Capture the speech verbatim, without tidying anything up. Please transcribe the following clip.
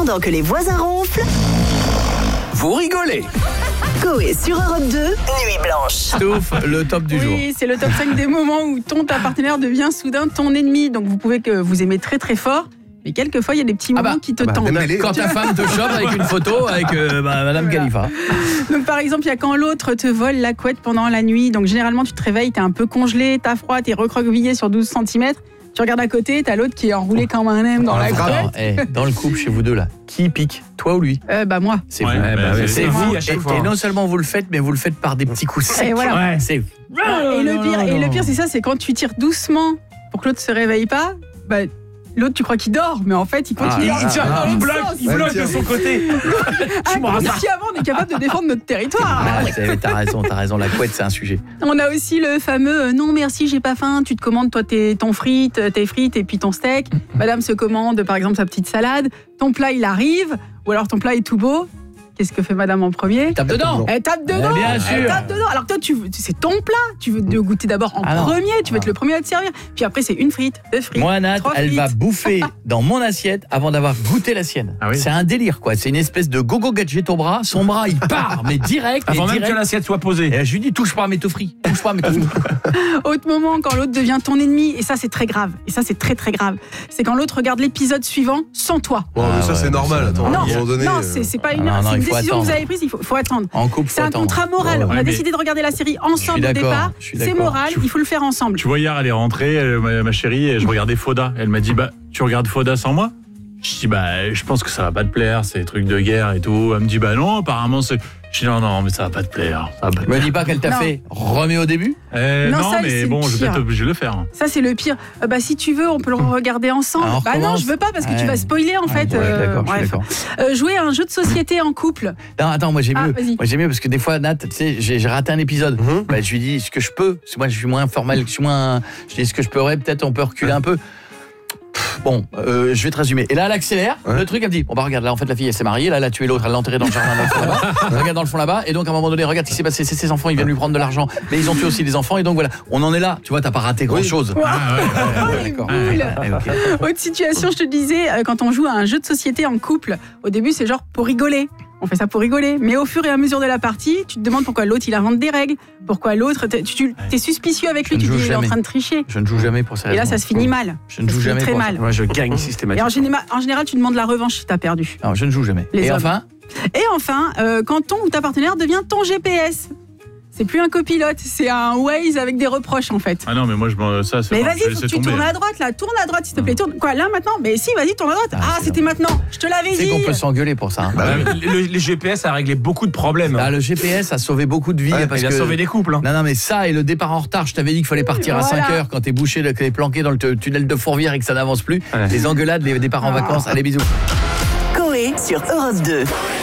Pendant que les voisins ronflent, vous rigolez. Coé sur Europe deux, Nuit Blanche. Stouff, le top du oui, jour. Oui, c'est le top cinq des moments où ton ta partenaire devient soudain ton ennemi. Donc vous pouvez que vous aimez très très fort, mais quelquefois il y a des petits moments ah bah, qui te ah bah, tendent. Quand ta femme te chope avec une photo avec euh, bah, Madame voilà. Khalifa. Donc par exemple, il y a quand l'autre te vole la couette pendant la nuit. Donc généralement tu te réveilles, t'es un peu congelé, t'as froid, t'es recroquevillé sur douze centimètres. Tu regardes à côté, t'as l'autre qui est enroulé comme un M dans oh, la couette. Eh, dans le couple chez vous deux là, qui pique, toi ou lui? euh, Bah moi. C'est ouais, vous. bah, bah, c'est, c'est vous. à chaque Et, fois. et non seulement vous le faites, mais vous le faites par des petits coups secs. Et voilà. Ouais. C'est... Et le pire, et le pire, c'est ça, c'est quand tu tires doucement pour que l'autre se réveille pas. Bah, l'autre, tu crois qu'il dort, mais en fait, il continue. Ah, il, tient, ah, il ah, bloque, sens. il bloque de son côté. Ah, comme si avant, on est capable de défendre notre territoire. Ah, t'as raison, t'as raison. La couette, c'est un sujet. On a aussi le fameux euh, non merci, j'ai pas faim. Tu te commandes toi tes ton frites, tes frites et puis ton steak. Madame se commande par exemple sa petite salade. Ton plat il arrive, ou alors ton plat est tout beau. Qu'est-ce que fait madame en premier? Tape dedans. Elle tape dedans. Bien Elle sûr. tape dedans. Alors que toi, tu veux, c'est ton plat. Tu veux te goûter d'abord en Ah non. premier. Tu veux être le premier à te servir. Puis après, c'est une frite, deux frites. Moi, Nat, trois elle frites. va bouffer dans mon assiette avant d'avoir goûté la sienne. Ah oui. C'est un délire, quoi. C'est une espèce de gogo gadget au bras. Son bras, il part, mais direct. Avant et même direct. que l'assiette soit posée. Et je lui dis, touche pas à mes toffris. Touche pas à mes toffris. Autre moment, quand l'autre devient ton ennemi, et ça c'est très grave, et ça c'est très très grave, c'est quand l'autre regarde l'épisode suivant sans toi. Bon, mais Ah ça ouais, c'est normal. ça, Attends, Non, à un moment donné. non, euh, c'est, c'est pas une, Ah non, c'est il une faut décision que vous attendre. avez prise, il faut, faut attendre. En couple, C'est faut un attendre. contrat moral. Ouais, On a mais- décidé de regarder la série ensemble au d'accord, départ. je suis C'est d'accord. moral, il faut le faire ensemble. Tu vois, hier, elle est rentrée, elle, ma, ma chérie, et je regardais Foda. Elle m'a dit, bah, tu regardes Foda sans moi? Je dis, bah, je pense que ça va pas te plaire, c'est des trucs de guerre et tout. Elle me dit, bah non, apparemment, c'est. Je dis, non, non, mais ça va pas te plaire. Ça va pas te Me plaire. dis pas qu'elle t'a Non. fait remets au début. Eh, Non, non, ça, mais c'est bon, je vais pire. être obligé de le faire. Ça c'est le pire. Euh, bah si tu veux, on peut le regarder ensemble. Alors, bah non, commence. je veux pas parce que Ouais. tu vas spoiler en fait. Ouais, euh, d'accord, je suis bref. d'accord. Euh, jouer à un jeu de société en couple. Non, attends, moi j'ai Ah, mieux. vas-y. Moi j'ai mieux parce que des fois, Nat, tu sais, j'ai, j'ai raté un épisode. Mhm. Bah, je lui dis ce que je peux. Parce que moi, je suis moins formel, je suis moins. Je dis ce que je pourrais. Peut-être on peut reculer un peu. Pff, Bon, euh, je vais te résumer. Et là, elle accélère. Ouais. Le truc, elle me dit bon bah regarde, là en fait la fille elle s'est mariée, là elle a tué l'autre, elle l'a enterré dans le jardin dans le fond là-bas. Regarde dans le fond là-bas. Et donc à un moment donné, regarde ce qui s'est passé. C'est ses enfants, ils viennent lui prendre de l'argent, mais ils ont tué aussi les enfants. Et donc voilà, on en est là. Tu vois, t'as pas raté grand chose. Ah, ouais. Oh, les d'accord. boules. Ouais, ok. Autre situation, je te disais, euh, quand on joue à un jeu de société en couple, au début c'est genre pour rigoler. On fait ça pour rigoler. Mais au fur et à mesure de la partie, tu te demandes pourquoi l'autre il invente des règles, pourquoi l'autre, t'es, tu es suspicieux avec lui, Je ne tu te joue dis il est en jamais. train de tricher. Je ne joue jamais pour ça. Et là ça se finit mal. Je ne Ça joue se finit jamais très pour mal. Moi, je gagne Et systématiquement. en général, en général, tu demandes la revanche si t'as perdu. Non, je ne joue jamais. Les Et hommes. enfin, Et enfin, euh, quand ton ou ta partenaire devient ton G P S. C'est plus un copilote, c'est un Waze avec des reproches en fait. Ah non, mais moi, je m'en- ça, c'est Mais bon, je vais vas-y, faut que laisser tu tomber. tournes à droite là, tourne à droite s'il te plaît, tourne. Quoi, là maintenant? Mais si, vas-y, tourne à droite. Ah, Ah, c'est c'était maintenant, je te l'avais c'est dit. qu'on peut s'engueuler pour ça. hein. Bah, Ouais, le- Les G P S a réglé beaucoup de problèmes. Ah, le G P S a sauvé beaucoup de vies. Ouais, parce Il a que... sauvé des couples. hein. Non, non, mais ça et le départ en retard, je t'avais dit qu'il fallait partir à Voilà. cinq heures quand t'es bouché, que t'es planqué dans le t- tunnel de Fourvière et que ça n'avance plus. Ouais. Les engueulades, les départs en Ah. vacances. Allez, bisous. Coé sur Europe deux.